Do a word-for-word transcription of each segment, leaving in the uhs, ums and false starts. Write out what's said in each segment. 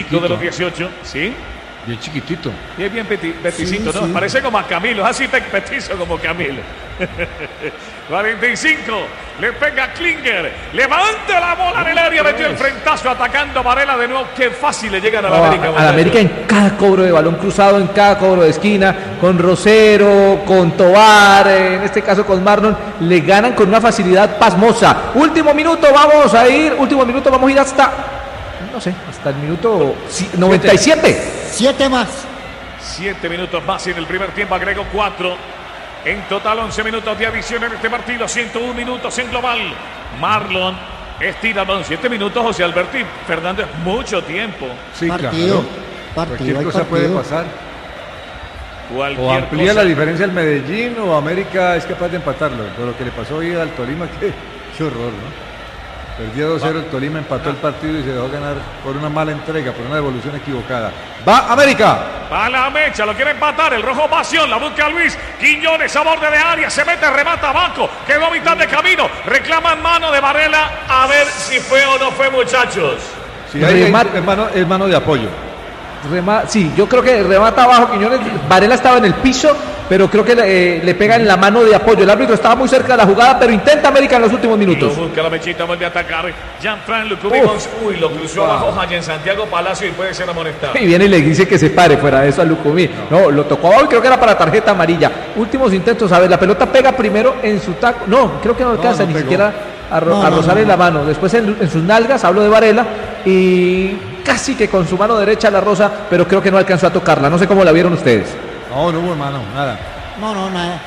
chico de los dieciocho, ¿sí? Bien chiquitito. Y es bien peti, peticito, sí, ¿no? sí. Parece como a Camilo, así te petizo como Camilo. cuarenta y cinco, le pega Klinger, levanta la bola en el área, metió el frentazo atacando Varela de nuevo. Qué fácil le llegan a la No, América. a, a la América en cada cobro de balón cruzado, en cada cobro de esquina, con Rosero, con Tobar, eh, en este caso con Marlon, le ganan con una facilidad pasmosa. Último minuto, vamos a ir, último minuto, vamos a ir hasta, no sé, hasta el minuto noventa y siete. Siete más. Siete minutos más y en el primer tiempo agregó cuatro. En total once minutos de adición en este partido, ciento uno minutos en global. Marlon estira los siete minutos, José Alberto y Fernández, mucho tiempo. Sí, Partido. claro. Partido, Cualquier hay cosa partido. puede pasar. Cualquier O amplía cosa. la diferencia el Medellín o América es capaz de empatarlo. Por lo que le pasó hoy al Tolima, que qué horror, ¿no? Perdió dos cero el Tolima, empató el partido y se dejó ganar por una mala entrega, por una devolución equivocada. ¡Va América! Va la mecha, lo quiere empatar, el rojo pasión, la busca Luis Quiñones a borde de área, se mete, remata abajo, quedó a mitad de camino, reclaman mano de Varela, a ver si fue o no fue, muchachos. Sí, ahí hay- Remate. es mano, es mano de apoyo. Rema- sí, yo creo que remata abajo Quiñones. Varela estaba en el piso, pero creo que le, eh, le pega en la mano de apoyo. El árbitro estaba muy cerca de la jugada, pero intenta América en los últimos Y lo minutos. busca la mechita, vuelve a atacar. Jean-Franc Lucumí. Uf. Uy, lo cruzó abajo allá en Santiago Palacio y puede ser amonestado. Y viene y le dice que se pare fuera de eso a Lucumí. No, lo tocó abajo y creo que era para tarjeta amarilla. Últimos intentos, a ver, la pelota pega primero en su taco. No, creo que no alcanza no ni pegó. siquiera a, ro- No, a no, rozar no, en la mano. Después en, en sus nalgas, hablo de Varela, y casi que con su mano derecha la rosa, pero creo que no alcanzó a tocarla. No sé cómo la vieron ustedes. No, no hubo mano, nada. No, no, nada.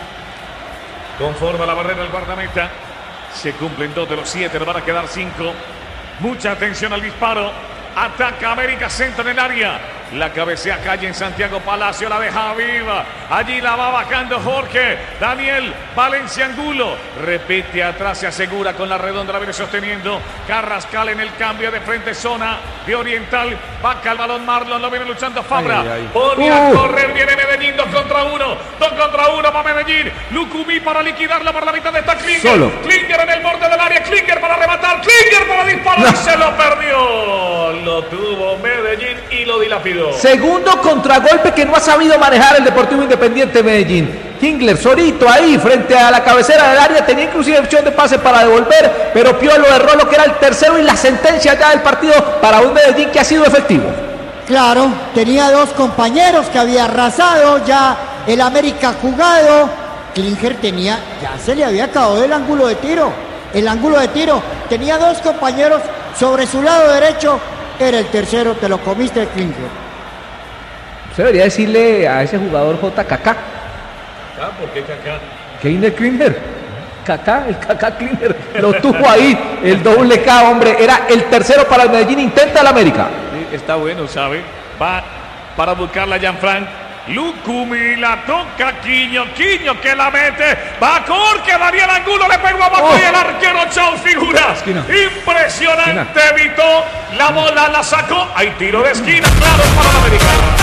Conforma la barrera del guardameta. Se cumplen dos de los siete, le van a quedar cinco. Mucha atención al disparo. Ataca América, centro en el área. La cabecea calle en Santiago Palacio, la deja viva. Allí la va bajando Jorge. Daniel Valencia Angulo. Repite atrás, se asegura con la redonda, la viene sosteniendo. Carrascal en el cambio de frente, zona de Oriental. Vaca el balón Marlon, lo viene luchando Fabra. Ay, ay. Pone a Uh. correr, viene Medellín, dos contra uno. Dos contra uno para Medellín. Lucumí para liquidarlo por la mitad de esta Klinger. Solo. Klinger en el borde del área, Klinger para rematar, Klinger para disparar y se lo perdió. Lo tuvo Medellín y lo dilapidó. Segundo contragolpe que no ha sabido manejar el Deportivo Independiente Medellín. Kingler solito ahí frente a la cabecera del área, tenía inclusive opción de pase para devolver, pero Piolo erró lo que era el tercero y la sentencia ya del partido para un Medellín que ha sido efectivo. Claro, tenía dos compañeros que había arrasado, ya el América jugado. Klinger tenía, ya se le había acabado el ángulo de tiro. El ángulo de tiro, tenía dos compañeros sobre su lado derecho, era el tercero, te lo comiste Klinger. Usted debería decirle a ese jugador J K K, Ah, ¿por qué Kaká? Keiner Klinger. Kaká, el Kaká Klinger, lo tuvo ahí, el doble K, hombre, era el tercero para el Medellín, intenta el América. Sí, está bueno, ¿sabe? Va para buscarla a Jean-Franc. Lucumí la toca Quiño, Quiño que la mete, va Jorge, Daniel Angulo le pegó abajo Oh. y el arquero chao figura. Esquina. Impresionante, evitó la bola, la sacó, hay tiro de esquina, claro, para la América.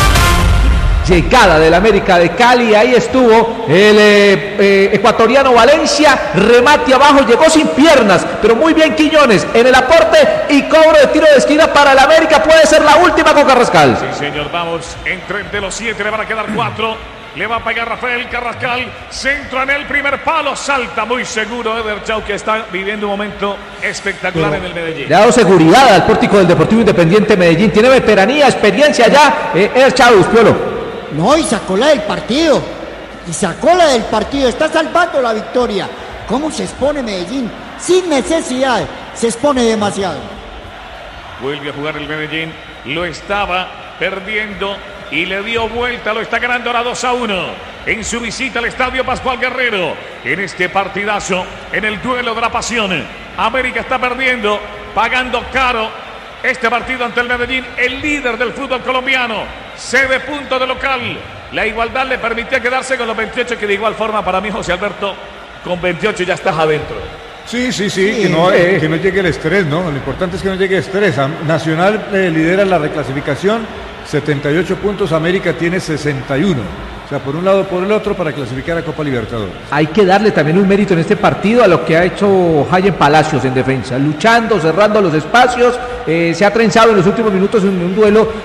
Llegada del América de Cali, ahí estuvo el eh, eh, ecuatoriano Valencia, remate abajo, llegó sin piernas, pero muy bien Quiñones en el aporte y cobro de tiro de esquina para el América, puede ser la última con Carrascal. Sí, señor, vamos, entre de los siete le van a quedar cuatro. Le va a pegar Rafael Carrascal, centro en el primer palo, salta muy seguro Eder Chau, que está viviendo un momento espectacular en el Medellín. Le ha dado seguridad al pórtico del Deportivo Independiente Medellín, tiene veteranía, experiencia ya, eh, Eder Chávez, Piolo. No, y sacó la del partido. Y sacó la del partido. Está salvando la victoria. ¿Cómo se expone Medellín? Sin necesidad. Se expone demasiado. Vuelve a jugar el Medellín, lo estaba perdiendo y le dio vuelta, lo está ganando ahora dos a uno en su visita al Estadio Pascual Guerrero. En este partidazo, en el duelo de la pasión, América está perdiendo, pagando caro este partido ante el Medellín, el líder del fútbol colombiano, sede punto de local. La igualdad le permitía quedarse con los veintiocho, que de igual forma para mí, José Alberto, con veintiocho ya estás adentro. Sí, sí, sí, Sí. que, no, eh, que no llegue el estrés, ¿no? Lo importante es que no llegue el estrés. Am- Nacional eh, lidera la reclasificación, setenta y ocho puntos, América tiene sesenta y uno. O sea, por un lado por el otro para clasificar a Copa Libertadores. Hay que darle también un mérito en este partido a lo que ha hecho Jayen Palacios en defensa, luchando, cerrando los espacios, eh, se ha trenzado en los últimos minutos en un duelo